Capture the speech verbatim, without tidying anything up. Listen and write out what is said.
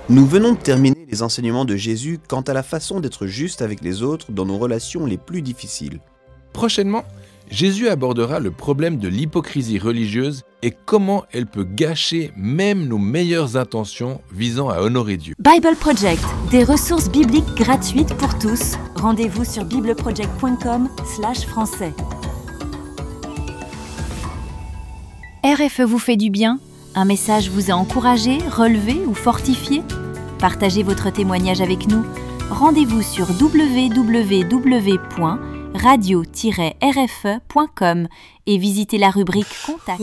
Nous venons de terminer les enseignements de Jésus quant à la façon d'être juste avec les autres dans nos relations les plus difficiles. Prochainement, Jésus abordera le problème de l'hypocrisie religieuse et comment elle peut gâcher même nos meilleures intentions visant à honorer Dieu. Bible Project, des ressources bibliques gratuites pour tous. Rendez-vous sur bibleproject point com slash français. R F E vous fait du bien? Un message vous a encouragé, relevé ou fortifié? Partagez votre témoignage avec nous. Rendez-vous sur w w w point radio tiret r f e point com et visitez la rubrique Contact.